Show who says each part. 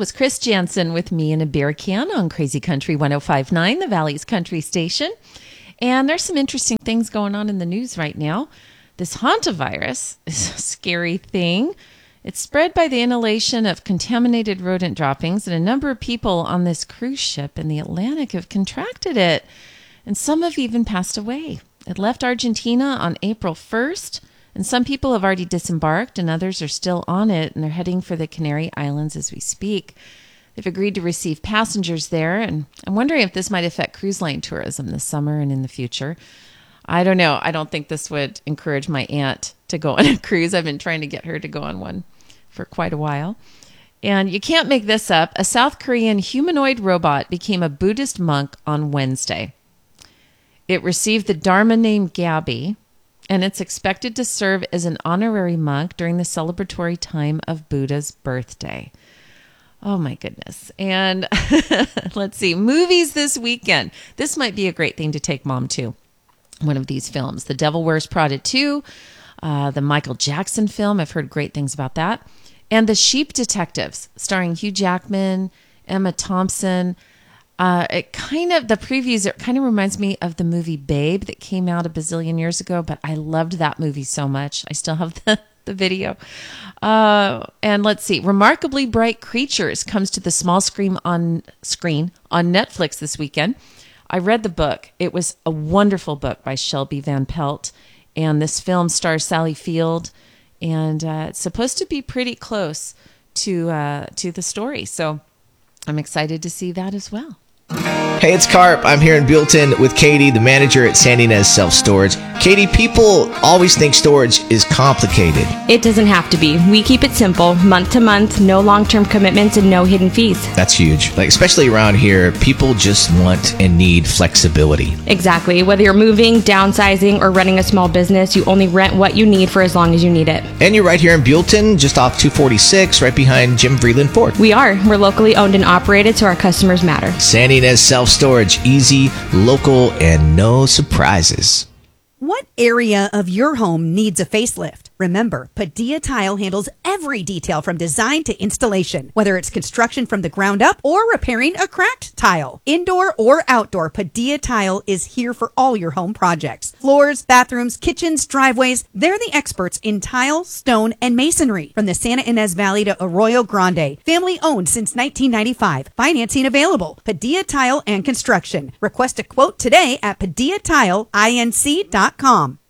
Speaker 1: was Chris Jansen with Me in a Beer Can on Crazy Country 105.9, the Valley's country station. And there's some interesting things going on in the news right now. This hantavirus is a scary thing. It's spread by the inhalation of contaminated rodent droppings, and a number of people on this cruise ship in the Atlantic have contracted it, and some have even passed away. It left Argentina on April 1st, and some people have already disembarked, and others are still on it, and they're heading for the Canary Islands as we speak. They've agreed to receive passengers there, and I'm wondering if this might affect cruise line tourism this summer and in the future. I don't know. I don't think this would encourage my aunt to go on a cruise. I've been trying to get her to go on one for quite a while. And you can't make this up. A South Korean humanoid robot became a Buddhist monk on Wednesday. It received the Dharma name Gabby, and it's expected to serve as an honorary monk during the celebratory time of Buddha's birthday. Oh my goodness. And let's see, movies this weekend. This might be a great thing to take mom to. One of these films, The Devil Wears Prada 2, the Michael Jackson film. I've heard great things about that. And The Sheep Detectives, starring Hugh Jackman, Emma Thompson. The previews, it kind of reminds me of the movie Babe that came out a bazillion years ago, but I loved that movie so much. I still have the video. And let's see, Remarkably Bright Creatures comes to the small screen on Netflix this weekend. I read the book. It was a wonderful book by Shelby Van Pelt. And this film stars Sally Field. And it's supposed to be pretty close to the story. So I'm excited to see that as well.
Speaker 2: Hey, it's Carp. I'm here in Buellton with Katie, the manager at San Ynez Self Storage. Katie, people always think storage is complicated.
Speaker 3: It doesn't have to be. We keep it simple, month to month, no long-term commitments and no hidden fees.
Speaker 2: That's huge. Like, especially around here, people just want and need flexibility.
Speaker 3: Exactly. Whether you're moving, downsizing, or running a small business, you only rent what you need for as long as you need it.
Speaker 2: And you're right here in Buellton, just off 246, right behind Jim Vreeland Ford.
Speaker 3: We are. We're locally owned and operated, so our customers matter.
Speaker 2: San Ynez Self Storage, easy, local, and no surprises.
Speaker 4: What area of your home needs a facelift? Remember, Padilla Tile handles every detail from design to installation, whether it's construction from the ground up or repairing a cracked tile. Indoor or outdoor, Padilla Tile is here for all your home projects. Floors, bathrooms, kitchens, driveways, they're the experts in tile, stone, and masonry. From the Santa Ynez Valley to Arroyo Grande. Family owned since 1995. Financing available. Padilla Tile and Construction. Request a quote today at PadillaTileINC.com.